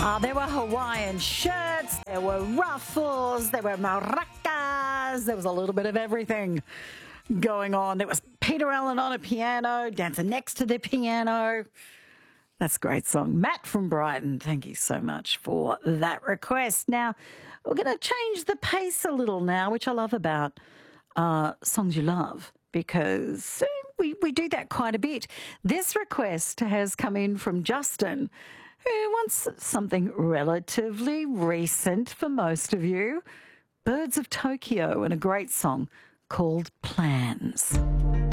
There were Hawaiian shirts, there were ruffles, there were maracas, there was a little bit of everything going on. There was Peter Allen on a piano, dancing next to the piano. That's a great song. Matt from Brighton, thank you so much for that request. Now, we're going to change the pace a little now, which I love about Songs You Love, because we do that quite a bit. This request has come in from Justin, who wants something relatively recent for most of you, Birds of Tokyo, and a great song called Plans.